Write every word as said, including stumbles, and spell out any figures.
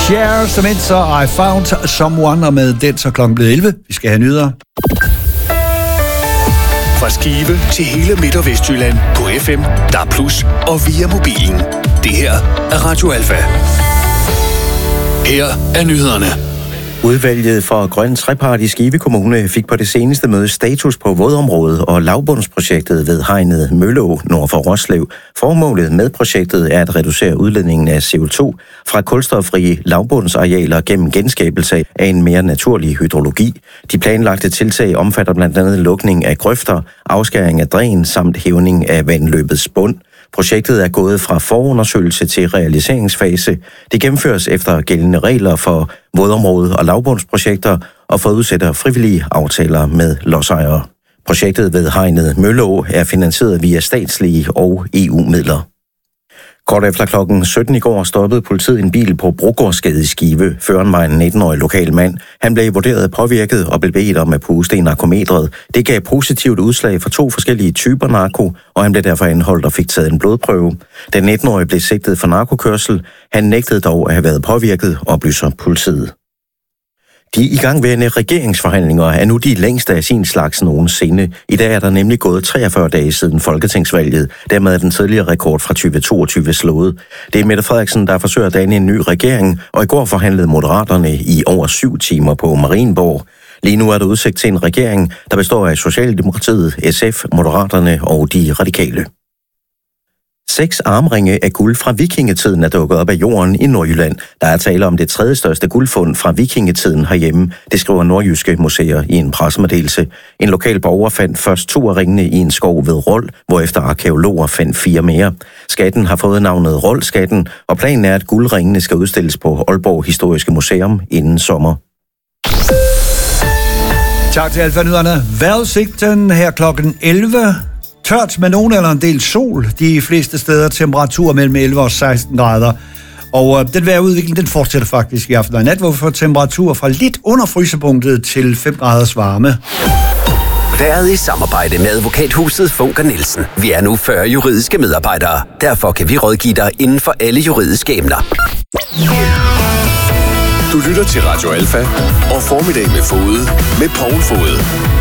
Cher, som så I Found Someone, og med den så klokken blevet elleve. Vi skal have nyheder. Fra Skive til hele Midt- og Vestjylland på F M, D A B plus, og via mobilen. Det her er Radio Alfa. Her er nyhederne. Udvalget for Grøn Trepart i Skive Kommune fik på det seneste møde status på vådområdet og lavbundsprojektet ved hegnet Mølleå nord for Roslev. Formålet med projektet er at reducere udledningen af C O to fra kulstoffrie lavbundsarealer gennem genskabelse af en mere naturlig hydrologi. De planlagte tiltag omfatter blandt andet lukning af grøfter, afskæring af dræn samt hævning af vandløbets bund. Projektet er gået fra forundersøgelse til realiseringsfase. Det gennemføres efter gældende regler for vådområde- og lavbundsprojekter og forudsætter frivillige aftaler med lodsejere. Projektet ved hegnet Mølleå er finansieret via statslige og E U-midler. Kort efter klokken sytten i går stoppede politiet en bil på Brogårdsgade i Skive. Føreren var en nitten-årig lokal mand. Han blev vurderet påvirket og blev bedt om at puste i narkometret. Det gav positivt udslag for to forskellige typer narko, og han blev derfor anholdt og fik taget en blodprøve. Den nitten-årige blev sigtet for narkokørsel. Han nægtede dog at have været påvirket, oplyser politiet. De igangværende regeringsforhandlinger er nu de længste af sin slags nogensinde. I dag er der nemlig gået treogfyrre dage siden folketingsvalget. Dermed er den tidligere rekord fra tyve toogtyve slået. Det er Mette Frederiksen, der forsøger at danne en ny regering, og i går forhandlede Moderaterne i over syv timer på Marienborg. Lige nu er der udsigt til en regering, der består af Socialdemokratiet, S F, Moderaterne og de radikale. Seks armringe af guld fra vikingetiden er dukket op af jorden i Nordjylland. Der er tale om det tredje største guldfund fra vikingetiden herhjemme. Det skriver Nordjyske Museer i en pressemeddelelse. En lokal borger fandt først to af ringene i en skov ved Rold, hvorefter arkæologer fandt fire mere. Skatten har fået navnet Rold-skatten, og planen er, at guldringene skal udstilles på Aalborg Historiske Museum inden sommer. Tak til Alfa-nyhederne. Vejrudsigten her klokken elleve. Tørt med nogen eller en del sol. De fleste steder temperatur mellem elleve og seksten grader. Og øh, den vejrudvikling, den fortsætter faktisk i aften og i nat, hvor vi får temperatur fra lidt under frysepunktet til fem graders varme. Været i samarbejde med advokathuset Funker Nielsen. Vi er nu fyrre juridiske medarbejdere. Derfor kan vi rådgive dig inden for alle juridiske emner. Du lytter til Radio Alfa og Formiddag med Fode med Poul Fode.